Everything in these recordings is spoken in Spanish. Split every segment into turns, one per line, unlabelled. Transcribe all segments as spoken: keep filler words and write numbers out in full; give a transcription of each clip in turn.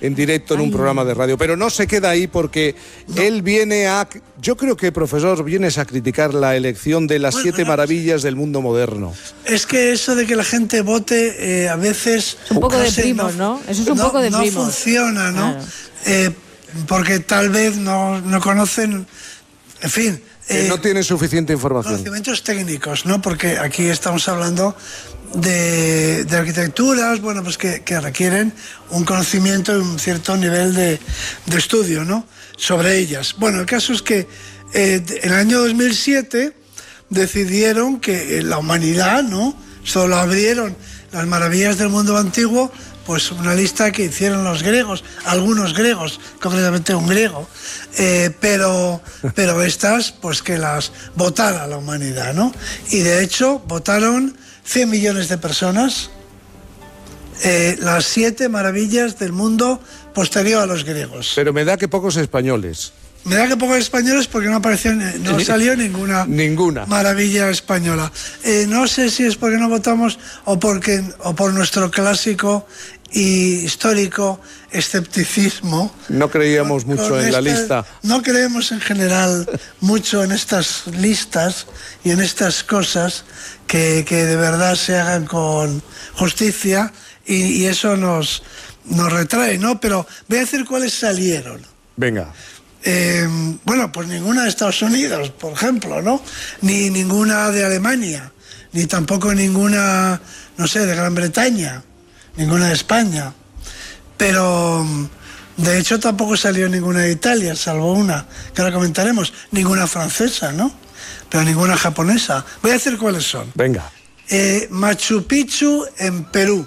en directo en un programa de radio. Pero no se queda ahí porque no. él viene a... Yo creo que, profesor, vienes a criticar la elección de las bueno, siete maravillas del mundo moderno.
Es que eso de que la gente vote eh, a veces...
Es un poco
no
de
sé,
primos, ¿no? ¿no? Eso es un
no,
poco de
no
primos.
No funciona, ¿no?
Claro.
Eh, porque tal vez no, no conocen... En fin...
Eh, no tienen suficiente información.
Conocimientos técnicos, ¿no? Porque aquí estamos hablando de, de arquitecturas, bueno, pues que, que requieren un conocimiento y un cierto nivel de, de estudio, ¿no? Sobre ellas. Bueno, el caso es que eh, en el año dos mil siete decidieron que la humanidad, ¿no? Solo abrieron las maravillas del mundo antiguo, pues una lista que hicieron los griegos, algunos griegos, concretamente un griego, eh, pero, pero estas, pues que las votara la humanidad, ¿no? Y de hecho votaron cien millones de personas, eh, las siete maravillas del mundo posterior a los griegos.
Pero me da que pocos españoles.
Me da que pocos españoles porque no apareció, no salió ninguna,
ninguna
maravilla española. Eh, no sé si es porque no votamos o, porque, o por nuestro clásico y histórico escepticismo.
No creíamos
con,
mucho
con
en
esta,
la lista.
No creemos en general mucho en estas listas y en estas cosas que, que de verdad se hagan con justicia y, y eso nos, nos retrae, ¿no? Pero voy a decir cuáles salieron.
Venga.
Eh, bueno, pues ninguna de Estados Unidos, por ejemplo, ¿no? Ni ninguna de Alemania, ni tampoco ninguna, no sé, de Gran Bretaña, ninguna de España. Pero, de hecho, tampoco salió ninguna de Italia, salvo una, que ahora comentaremos. Ninguna francesa, ¿no? Pero ninguna japonesa. Voy a decir cuáles son.
Venga.
Eh, Machu Picchu en Perú.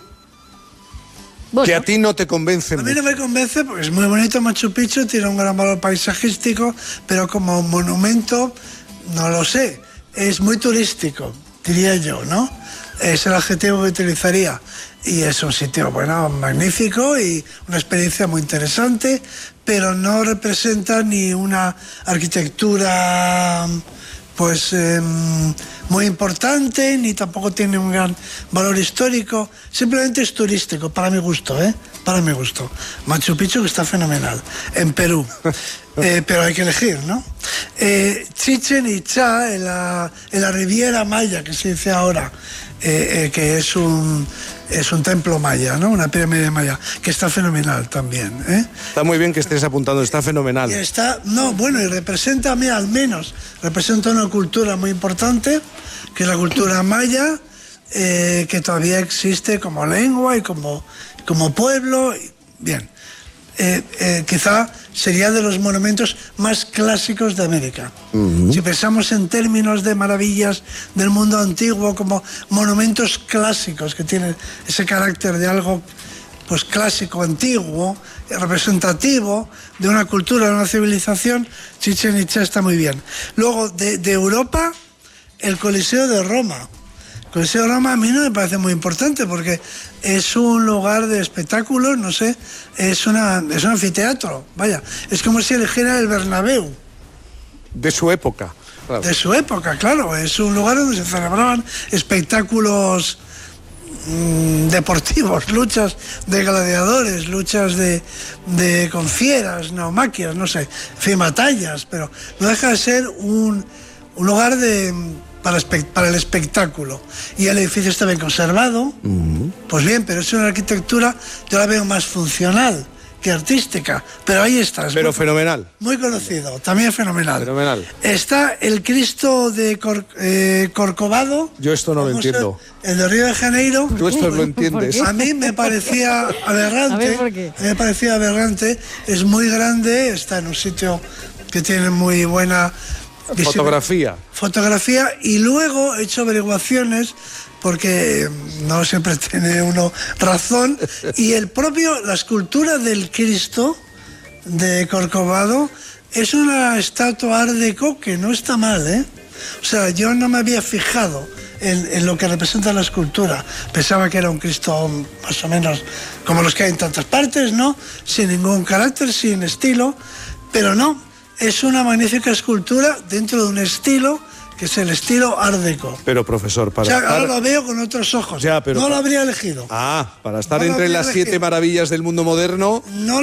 Bueno, que a ti no te convence
A mí
mucho.
no me convence porque es muy bonito Machu Picchu, tiene un gran valor paisajístico, pero como monumento, no lo sé, es muy turístico, diría yo, ¿no? Es el adjetivo que utilizaría. Y es un sitio, bueno, magnífico y una experiencia muy interesante, pero no representa ni una arquitectura... pues eh, muy importante, ni tampoco tiene un gran valor histórico, simplemente es turístico, para mi gusto, ¿eh? Para mi gusto. Machu Picchu, que está fenomenal, en Perú, eh, pero hay que elegir, ¿no? Eh, Chichen Itzá, en la, en la Riviera Maya, que se dice ahora, eh, eh, que es un... es un templo maya, ¿no? Una pirámide maya, que está fenomenal también, ¿eh?
Está muy bien que estés apuntando, está fenomenal.
Y está, no, bueno, y representa a mí al menos, representa una cultura muy importante, que es la cultura maya, eh, que todavía existe como lengua y como, como pueblo. Bien, eh, eh, quizá sería de los monumentos más clásicos de América. Uh-huh. Si pensamos en términos de maravillas del mundo antiguo como monumentos clásicos que tienen ese carácter de algo pues clásico, antiguo, representativo de una cultura, de una civilización, Chichen Itzá está muy bien. Luego, de, de Europa, el Coliseo de Roma. El Coliseo de Roma a mí no me parece muy importante porque es un lugar de espectáculos, no sé, es, una, es un anfiteatro, vaya, es como si eligiera el Bernabéu.
De su época.
Claro. De su época, claro, es un lugar donde se celebraban espectáculos mmm, deportivos, luchas de gladiadores, luchas de, de con fieras, naumaquias, no sé, en fin, batallas, pero no deja de ser un, un lugar de... Para, para el espectáculo. Y el edificio está bien conservado, uh-huh. Pues bien, pero es una arquitectura, yo la veo más funcional que artística, pero ahí está.
Pero
muy,
fenomenal.
Muy conocido, también fenomenal.
Fenomenal.
Está el Cristo de Cor, eh, Corcovado.
Yo esto no lo entiendo.
Ser, el de Río de Janeiro.
Tú esto lo entiendes.
A mí me parecía aberrante.
A ver, ¿por qué?
A mí me parecía aberrante. Es muy grande, está en un sitio que tiene muy buena...
Fotografía.
Fotografía y luego he hecho averiguaciones porque no siempre tiene uno razón y el propio, la escultura del Cristo de Corcovado es una estatua art déco que no está mal, ¿eh? O sea, yo no me había fijado en, en lo que representa la escultura. Pensaba que era un Cristo más o menos como los que hay en tantas partes, ¿no? Sin ningún carácter, sin estilo, pero no. Es una magnífica escultura dentro de un estilo que es el estilo art déco.
Pero, profesor, para
o sea,
estar...
ahora lo veo con otros ojos.
Ya, pero...
No lo habría elegido.
Ah, para estar
no
entre las
elegido.
siete maravillas del mundo moderno...
No